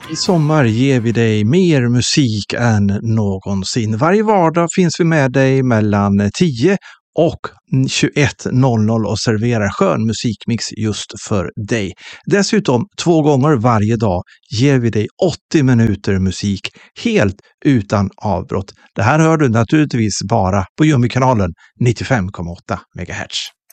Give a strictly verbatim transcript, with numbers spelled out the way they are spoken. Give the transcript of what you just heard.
I sommar ger vi dig mer musik än någonsin. Varje vardag finns vi med dig mellan tio och tjugoett noll noll och serverar skön musikmix just för dig. Dessutom två gånger varje dag ger vi dig åttio minuter musik helt utan avbrott. Det här hör du naturligtvis bara på Jummy-kanalen nittiofem komma åtta megahertz.